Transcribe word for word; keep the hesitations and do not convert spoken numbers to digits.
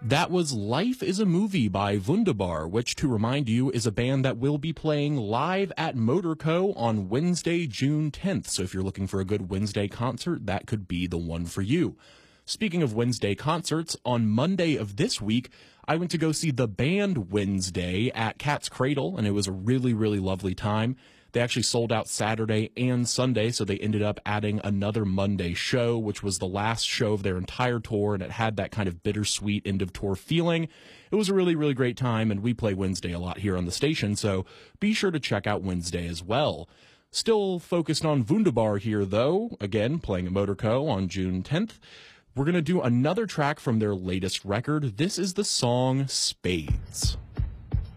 That was Life is a Movie by Wunderbar, which, to remind you, is a band that will be playing live at Motorco on Wednesday, June tenth. So if you're looking for a good Wednesday concert, that could be the one for you. Speaking of Wednesday concerts, on Monday of this week, I went to go see the band Wednesday at Cat's Cradle, and it was a really, really lovely time. They actually sold out Saturday and Sunday, so they ended up adding another Monday show, which was the last show of their entire tour, and it had that kind of bittersweet end-of-tour feeling. It was a really, really great time, and we play Wednesday a lot here on the station, so be sure to check out Wednesday as well. Still focused on Wunderbar here, though, again, playing at Motorco on June tenth. We're going to do another track from their latest record. This is the song Spades.